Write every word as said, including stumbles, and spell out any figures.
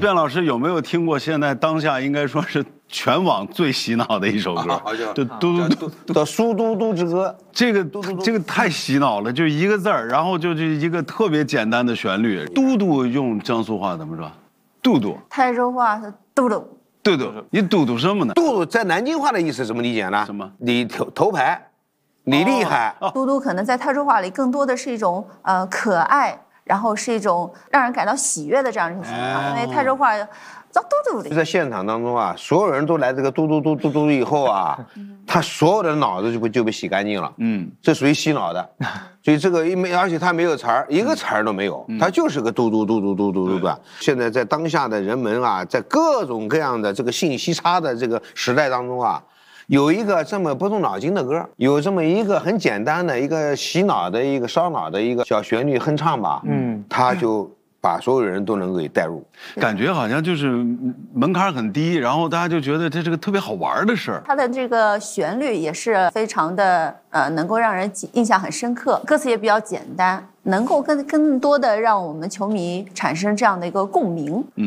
卞老师有没有听过现在当下应该说是全网最洗脑的一首歌？就嘟嘟嘟的苏嘟嘟之歌， 这个这个太洗脑了，就一个字儿，然后就就一个特别简单的旋律。嘟嘟用江苏话怎么说？嘟嘟。 泰州话是嘟嘟。 嘟嘟，你嘟嘟什么呢？ 嘟嘟在南京话的意思怎么理解呢？ 什么？ 你头头牌，你厉害。 哦、嘟嘟可能在泰州话里更多的是一种呃可爱，然后是一种让人感到喜悦的这样一种情况，因为泰州话。叫嘟嘟的， 就在现场当中啊，所有人都来这个嘟嘟嘟嘟嘟以后啊，他所有的脑子就被就被洗干净了。嗯，这属于洗脑的，所以这个一没，而且他没有词儿，一个词儿都没有，他就是个嘟嘟嘟嘟嘟嘟嘟的。现在在当下的人们啊，在各种各样的这个信息差的这个时代当中啊，有一个这么不动脑筋的歌，有这么一个很简单的一个洗脑的一个烧脑的一个小旋律哼唱吧，嗯，他就。把所有人都能给带入， 感觉好像就是门槛很低，然后大家就觉得这是个特别好玩的事儿。 它的这个旋律也是非常的呃，能够让人印象很深刻，歌词也比较简单，能够更更多的让我们球迷产生这样的一个共鸣。嗯。